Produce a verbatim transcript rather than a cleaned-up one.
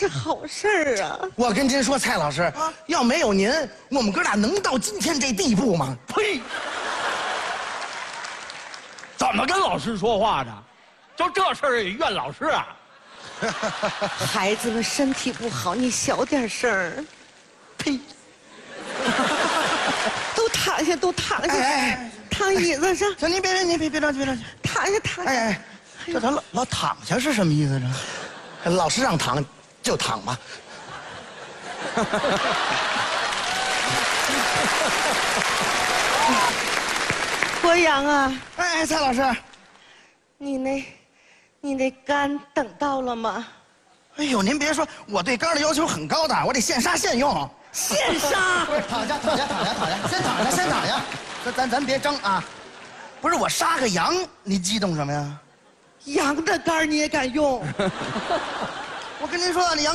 是好事儿啊！ 我跟您说，蔡老师，啊、要没有您，我们哥俩能到今天这地步吗？ 呸！怎么跟老师说话呢？就这事儿也怨老师啊？ 孩子们身体不好，你小点声儿。 呸！ 都躺下，都躺下， 哎哎躺椅子上。 行，您别别您别别着急别着急， 躺下躺下。 哎哎，这他老老躺下是什么意思这？老师让躺就躺吧。 国阳啊， 哎哎，蔡老师， 你那，你那肝等到了吗？ 哎呦，您别说，我对肝的要求很高的，我得现杀现用。 现杀！ 不是躺下躺下躺下躺下，先躺下先躺下，咱咱咱别争啊！不是我杀个羊，你激动什么呀？ 羊的肝你也敢用？ 我跟您说，你羊。